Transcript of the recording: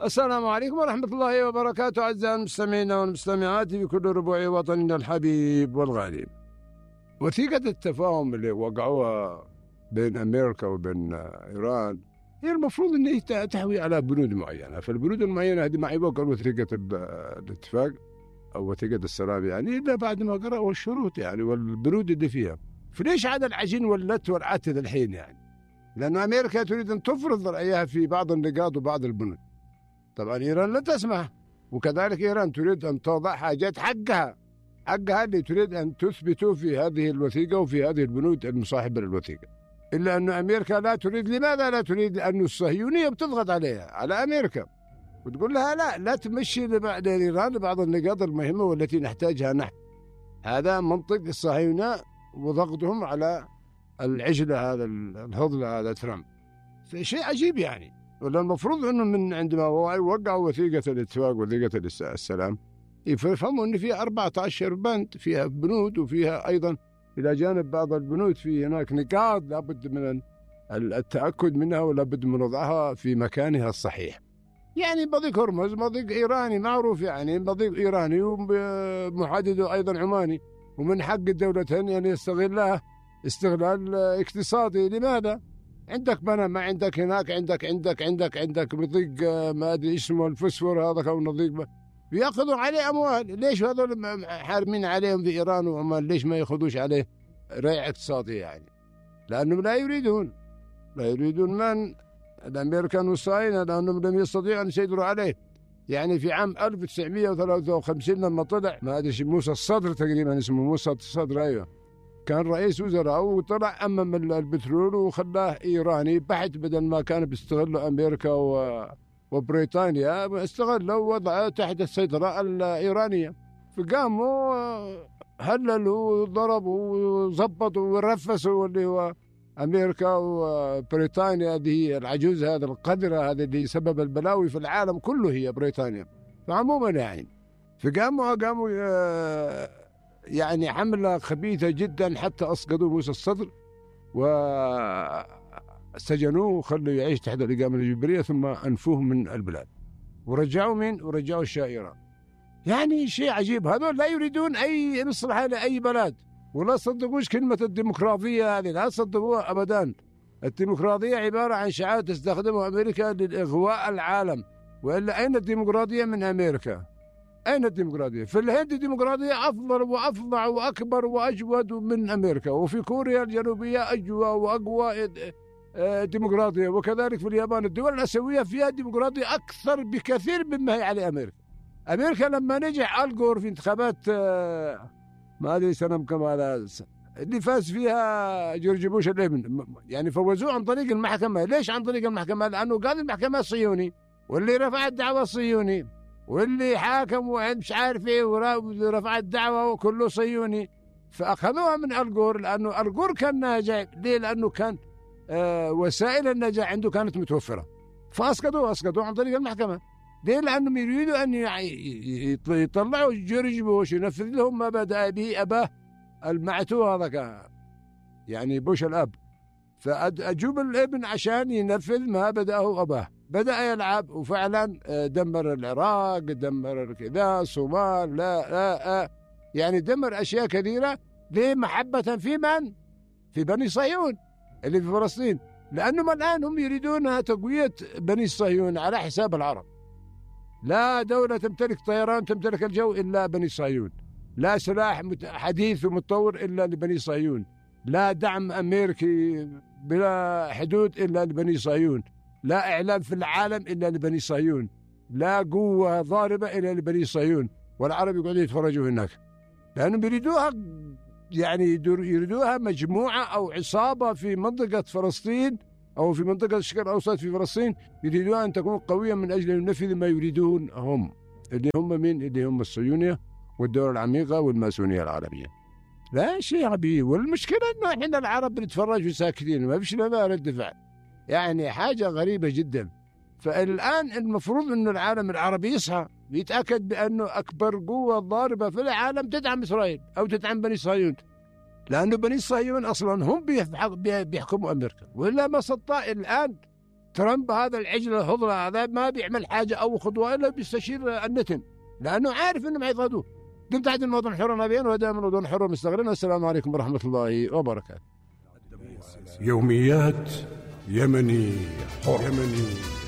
السلام عليكم ورحمة الله وبركاته. أعزائي المستمعين والمستمعات في كل ربوع وطننا الحبيب والغالي. وثيقة التفاهم اللي وقعوها بين أمريكا وبين إيران هي المفروض أن تحوي على بنود معينة، فالبنود المعينة هذه ما يبقى وثيقة الاتفاق أو وثيقة السلام يعني إلا بعد ما قرأوا الشروط يعني والبنود اللي فيها. فليش عاد العجين واللت والعتد الحين يعني؟ لأن أمريكا تريد أن تفرض رأيها في بعض النقاط وبعض البنود. طبعا إيران لا تسمح، وكذلك إيران تريد أن توضع حاجات حقها اللي تريد أن تثبته في هذه الوثيقة وفي هذه البنود المصاحبة للوثيقة. إلا أن أمريكا لا تريد. لماذا لا تريد؟ لأن الصهيونية بتضغط عليها، على أمريكا، وتقول لها لا تمشي لإيران بعض النقاط المهمة والتي نحتاجها نحن. هذا منطق الصهاينة وضغطهم على العجلة هذا الهضلة هذا ترامب. شيء عجيب يعني. ولا المفروض أنه من عندما وقعوا وثيقة الاتفاق وثيقة السلام يفهموا أن فيها 14 بند، فيها بنود وفيها أيضا إلى جانب بعض البنود في هناك نقاط لابد من التأكد منها ولابد من وضعها في مكانها الصحيح. يعني مضيق هرمز مضيق إيراني معروف، يعني مضيق إيراني ومحدده أيضا عماني، ومن حق الدولتين يعني يستغلها استغلال اقتصادي. لماذا؟ عندك بنا ما عندك هناك، عندك مضيق ما أدري اسمه الفوسفور هذا أو نضيق بيأخذوا عليه أموال. ليش هذول حارمين عليهم في إيران وعمان؟ ليش ما يأخذوش عليه ريع اقتصادي يعني؟ لأنهم لا يريدون من الأمريكان والصهاينة، لأنهم لم يستطيعوا أن يسيطروا عليه. يعني في عام 1953 لما طلع ما أدري موسى الصدر تقريبا اسمه موسى الصدر، أيوه، كان رئيس وزراء وطلع أمم البترول وخلاه إيراني بحت، بدل ما كان بيستغلوا أمريكا وبريطانيا استغلوا ووضعوا تحت السيطرة الإيرانية. فقاموا هللوا وضربوا وضبطوا ورفسوا اللي هو أمريكا وبريطانيا، هذه العجوز هذا القذرة هذا اللي سبب البلاوي في العالم كله هي بريطانيا. فعموما يعني فقاموا يعني حملة خبيثة جدا حتى أسقطوا موسى الصدر وسجنوه وخلوا يعيش تحت الإقامة الإجبارية، ثم أنفوه من البلاد ورجعوا ورجعوا الشاه إيران. يعني شيء عجيب. هذول لا يريدون أي مصلحة لأي بلد، ولا صدقوش كلمة الديمقراطية هذه، لا صدقوها أبدا. الديمقراطية عبارة عن شعار تستخدمه أمريكا لإغواء العالم، وإلا أين الديمقراطية من أمريكا؟ أين الديمقراطية؟ في الهند الديمقراطية أفضل وأفظع وأكبر وأجود من أمريكا، وفي كوريا الجنوبية أجوى وأقوى ديمقراطية، وكذلك في اليابان. الدول الآسيوية فيها ديمقراطية أكثر بكثير مما هي على أمريكا. أمريكا لما نجح الجور في انتخابات ما أدري سنة كم هذا اللي فاز فيها جورج بوش الابن، يعني فوزوه عن طريق المحكمة. ليش عن طريق المحكمة؟ لأنه قال المحكمة صهيوني، واللي رفع الدعوة صهيوني، واللي حاكم ومش عارف ايه ورفع الدعوة وكله صهيوني. فأخذوها من الجور، لأنه الجور كان ناجح. ليه؟ لأنه كان وسائل النجاح عنده كانت متوفرة، فأسقطوه عن طريق المحكمة. ليه؟ لأنهم يريدوا أن يطلعوا جورج بوش ينفذ لهم ما بدأ به أباه المعتوه هذا يعني بوش الأب، فأجوب الابن عشان ينفذ ما بدأه أباه. بدأ يلعب وفعلا دمر العراق، دمر كذا الصومال، لا يعني دمر أشياء كثيرة. ليه؟ محبة في من؟ في بني صهيون اللي في فلسطين، لأنهم الآن هم يريدون تقوية بني صهيون على حساب العرب. لا دولة تمتلك طيران تمتلك الجو إلا بني صهيون، لا سلاح حديث ومتطور إلا لبني صهيون، لا دعم أمريكي بلا حدود إلا لبني صهيون، لا إعلام في العالم إلا لبني صهيون، لا قوة ضاربة إلا لبني صهيون. والعرب يقعدوا يتفرجوا هناك، لأنهم يريدوها يعني يريدوها مجموعة أو عصابة في منطقة فلسطين أو في منطقة الشرق الأوسط في فلسطين، يريدوها أن تكون قوية من أجل النفذ ما يريدون هم، اللي هم مين؟ اللي هم الصهيونية والدولة العميقة والماسونية العالمية. لا شيء عبيد. والمشكلة إنه إحنا العرب بنتفرج وساكتين، ما فيش لنا رد فعل، يعني حاجة غريبة جدا. فالآن المفروض إنه العالم العربي يصحى ويتأكد بأنه أكبر قوة ضاربة في العالم تدعم إسرائيل أو تدعم بني صهيون، لأنه بني صهيون أصلا هم بيحكموا أمريكا، وإلا ما استطاع الآن ترامب هذا العجل الهضلة هذا ما بيعمل حاجة أو خطوة إلا بيستشير النتن، لأنه عارف إنهم حيصادوه. دمت عاد الموضوع حر نبيان ودائما الموضوع حر مستقرين. والسلام عليكم ورحمة الله وبركاته. يوميات يمني حر.